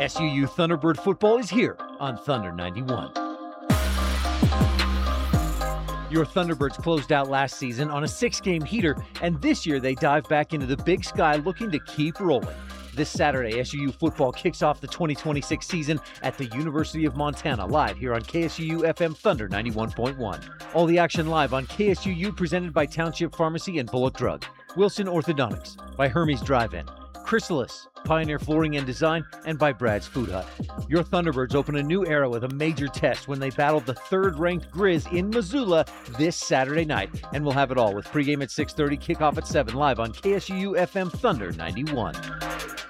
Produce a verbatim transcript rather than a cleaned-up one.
S U U Thunderbird football is here on Thunder ninety-one. Your Thunderbirds closed out last season on a six-game heater, and this year they dive back into the Big Sky looking to keep rolling. This Saturday, S U U football kicks off the twenty twenty-six season at the University of Montana, live here on K S U U F M Thunder ninety-one point one. All the action live on K S U U, presented by Township Pharmacy and Bullock Drug, Wilson Orthodontics, by Hermes Drive-In, Chrysalis, Pioneer Flooring and Design, and by Brad's Food Hut. Your Thunderbirds open a new era with a major test when they battle the third-ranked Grizz in Missoula this Saturday night. And we'll have it all with pregame at six thirty, kickoff at seven, live on K S U U F M Thunder ninety-one.